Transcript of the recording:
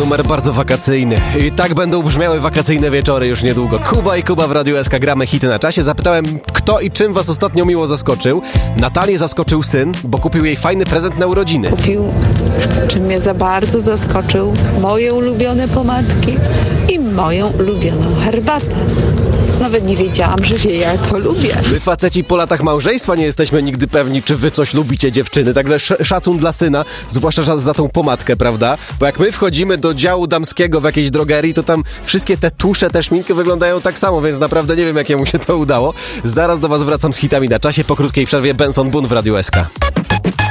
numer bardzo wakacyjny. I tak będą brzmiały wakacyjne wieczory już niedługo. Kuba i Kuba w Radiu SK, gramy hity na czasie. Zapytałem, kto i czym was ostatnio miło zaskoczył. Natalię zaskoczył syn, bo kupił jej fajny prezent na urodziny. Kupił, czym mnie za bardzo zaskoczył, moje ulubione pomadki i moją ulubioną herbatę. Nawet nie wiedziałam, że wie, ja co lubię. My faceci po latach małżeństwa nie jesteśmy nigdy pewni, czy wy coś lubicie, dziewczyny. Także szacun dla syna, zwłaszcza za tą pomadkę, prawda? Bo jak my wchodzimy do działu damskiego w jakiejś drogerii, to tam wszystkie te tusze, te szminki wyglądają tak samo, więc naprawdę nie wiem, jak jemu się to udało. Zaraz do was wracam z hitami na czasie. Po krótkiej przerwie Benson Boone w Radiu SK.